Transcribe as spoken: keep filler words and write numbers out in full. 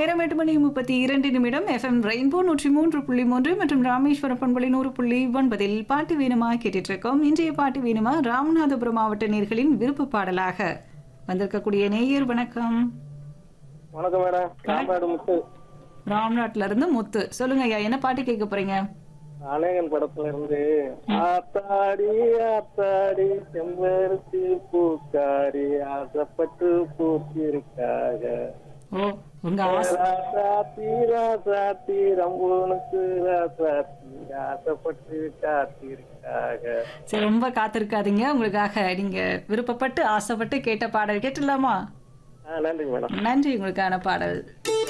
நேரம் எட்டு மணி முப்பத்தி இரண்டு நிமிடம். எஃப்எம் ரெயின்போ நூற்றி மூன்று புள்ளி மூன்று மற்றும் ராமேஸ்வரம் பண்பலை நூறு புள்ளி ஒன்பதில் பாட்டு வேணுமா கேட்டுட்டு இருக்கோம். இன்றைய பாட்டு வேணுமா ராமநாதபுரம் மாவட்ட நேயர்களின் விருப்ப பாடலாக வந்திருக்கக்கூடிய நேயர். வணக்கம். வணக்கம் மேடம். ராம்நாடு முத்து. ராம்நாட்ல இருந்து முத்து. சொல்லுங்க ஐயா, என்ன பாட்டு கேட்க போறீங்க? அநேகன் படத்துல இருந்து ஆத்தாடி ஆத்தாடி செம்பருத்தி பூக்காரி ஆசைப்பட்டு பூத்திருக்காக. ஓ, உங்க ஆசை ராசாத்தி ராசாத்தி ரம்பூனுக்கு ராசாத்தி ஆசைப்பட்டு காத்திருக்காக. சரி, ரொம்ப காத்திருக்காதீங்க. உங்களுக்காக நீங்க விருப்பப்பட்டு ஆசைப்பட்டு கேட்ட பாடல் கேட்டுடலாமா? நன்றி மேடம். நன்றி. உங்களுக்கான பாடல்.